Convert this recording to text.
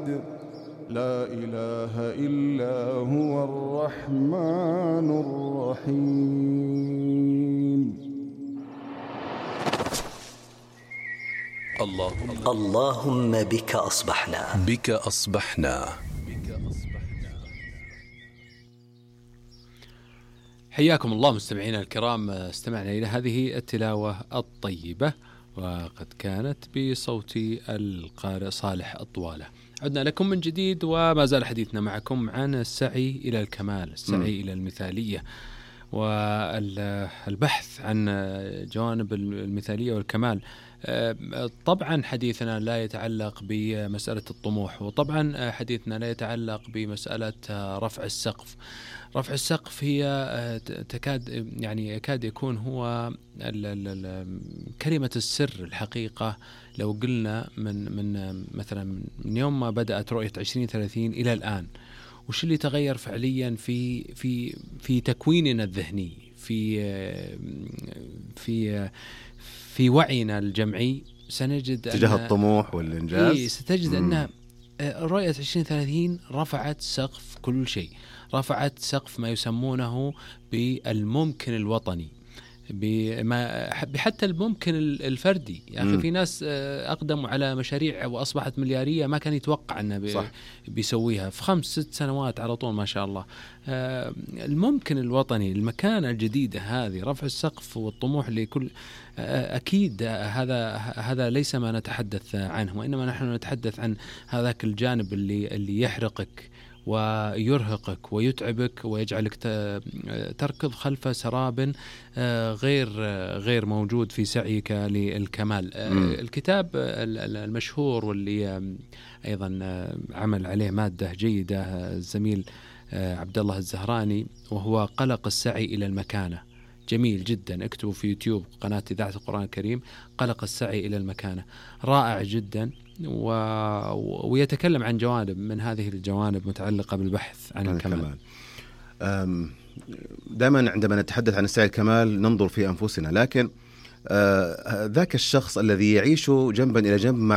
لا إله إلا هو الرحمن الرحيم. اللهم بك أصبحنا. حياكم الله مستمعينا الكرام، استمعنا إلى هذه التلاوة الطيبة وقد كانت بصوت القارئ صالح الطوالة. عدنا لكم من جديد وما زال حديثنا معكم عن السعي إلى الكمال، السعي إلى المثالية والبحث عن جوانب المثالية والكمال. طبعا حديثنا لا يتعلق بمسألة الطموح، وطبعا حديثنا لا يتعلق بمسألة رفع السقف. رفع السقف هي يكاد يكون هو كلمة السر الحقيقة. لو قلنا من مثلا من يوم ما بدأت رؤية 2030 إلى الآن، وش اللي تغير فعليا في تكويننا الذهني، في وعينا الجمعي، سنجد تجاه الطموح والإنجاز. ستجد أن رؤية 2030 رفعت سقف كل شيء، رفعت سقف ما يسمونه بالممكن الوطني، بحتى الممكن الفردي. يا أخي في ناس أقدموا على مشاريع وأصبحت مليارية ما كان يتوقع أنه بيسويها في 5-6 سنوات على طول ما شاء الله. الممكن الوطني، المكانة الجديدة هذه، رفع السقف والطموح لكل، أكيد هذا ليس ما نتحدث عنه، وإنما نحن نتحدث عن هذاك الجانب اللي يحرقك ويرهقك ويتعبك ويجعلك تركض خلف سراب غير موجود في سعيك للكمال. الكتاب المشهور واللي أيضا عمل عليه مادة جيدة الزميل عبد الله الزهراني، وهو قلق السعي إلى المكانة. جميل جدا، اكتبوا في يوتيوب قناة إذاعة القرآن الكريم قلق السعي إلى المكانة، رائع جدا. ويتكلم عن جوانب من هذه الجوانب متعلقة بالبحث عن الكمال. دائما عندما نتحدث عن السعي الكمال ننظر في أنفسنا، لكن ذاك الشخص الذي يعيش جنبا إلى جنب مع